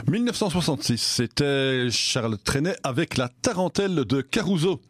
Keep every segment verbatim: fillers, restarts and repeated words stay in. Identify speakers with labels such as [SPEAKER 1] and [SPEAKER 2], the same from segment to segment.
[SPEAKER 1] dix-neuf cent soixante-six, c'était Charles Trenet avec la tarentelle de Caruso.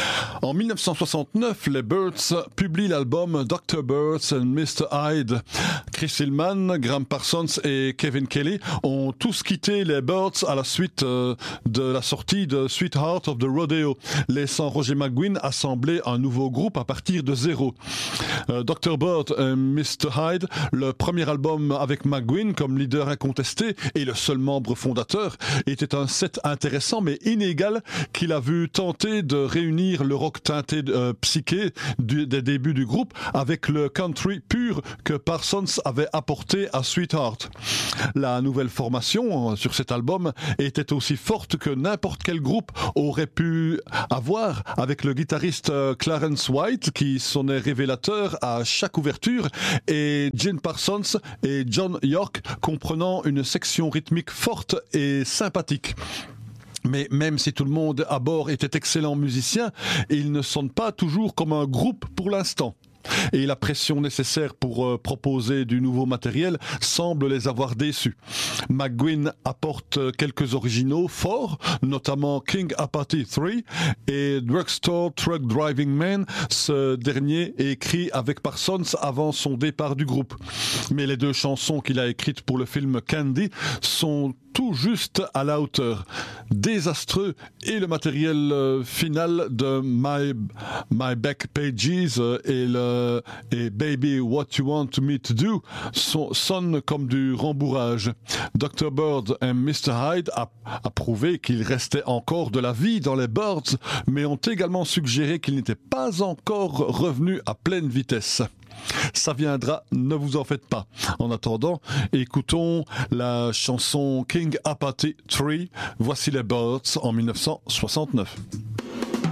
[SPEAKER 1] En dix-neuf cent soixante-neuf, les Byrds publient l'album docteur Byrds and mister Hyde. Chris Hillman, Graham Parsons et Kevin Kelly ont tous quitté les Byrds à la suite euh, de la sortie de Sweetheart of the Rodeo, laissant Roger McGuinn assembler un nouveau groupe à partir de zéro. Euh, docteur Byrd et mister Hyde, le premier album avec McGuinn comme leader incontesté et le seul membre fondateur, était un set intéressant mais inégal qu'il a vu tenter de réunir le rock teinté euh, psyché du, des débuts du groupe avec le country pur que Parsons avait apporté à Sweetheart. La nouvelle formation euh, sur cet album était aussi forte que n'importe quel groupe aurait pu avoir, avec le guitariste euh, Clarence White qui sonnait révélateur à chaque ouverture et Gene Parsons et John York comprenant une section rythmique forte et sympathique. Mais même si tout le monde à bord était excellent musicien, ils ne sonnent pas toujours comme un groupe pour l'instant. Et la pression nécessaire pour euh, proposer du nouveau matériel semble les avoir déçus. McGuinn apporte quelques originaux forts, notamment King Apathy trois et Drugstore Truck Driving Man, ce dernier écrit avec Parsons avant son départ du groupe. Mais les deux chansons qu'il a écrites pour le film Candy sont tout juste à la hauteur. Désastreux et le matériel euh, final de My, My Back Pages euh, et, le, et Baby What You Want Me To Do sont, sonnent comme du rembourrage. docteur Byrd et mister Hyde a, a prouvé qu'il restait encore de la vie dans les Byrds, mais ont également suggéré qu'ils n'étaient pas encore revenus à pleine vitesse. Ça viendra, ne vous en faites pas. En attendant, écoutons la chanson King Apathy trois. Voici les Byrds en dix-neuf cent soixante-neuf.